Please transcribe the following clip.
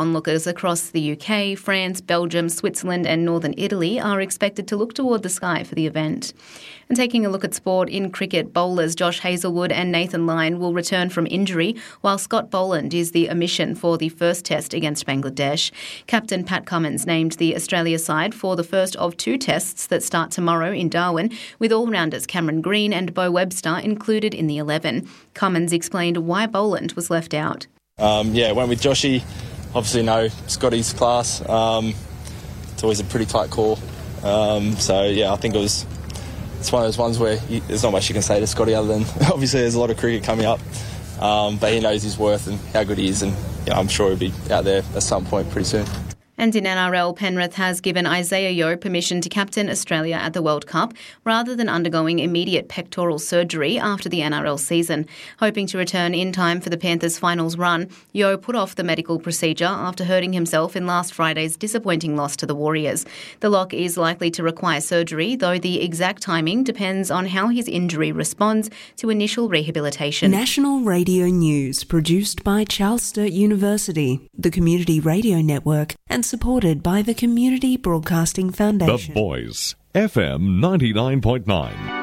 Onlookers across the UK, France, Belgium, Switzerland and northern Italy are expected to look toward the sky for the event. And taking a look at sport in cricket, bowlers Josh Hazlewood and Nathan Lyon will return from injury, while Scott Boland is the omission for the first test against Bangladesh. Captain Pat Cummins named the Australia side for the first of two tests that start tomorrow in Darwin, with all-rounders Cameron Green and Beau Webster included in the 11. Cummins explained why Boland was left out. Went with Joshy. Obviously, no, Scotty's class. It's always a pretty tight call. I think it's one of those ones where there's not much you can say to Scotty other than obviously there's a lot of cricket coming up, but he knows his worth and how good he is, and I'm sure he'll be out there at some point pretty soon. And in NRL, Penrith has given Isaiah Yeo permission to captain Australia at the World Cup rather than undergoing immediate pectoral surgery after the NRL season. Hoping to return in time for the Panthers' finals run, Yeo put off the medical procedure after hurting himself in last Friday's disappointing loss to the Warriors. The lock is likely to require surgery, though the exact timing depends on how his injury responds to initial rehabilitation. National Radio News, produced by Charles Sturt University, the Community Radio Network, and supported by the Community Broadcasting Foundation. The Voice, FM 99.9.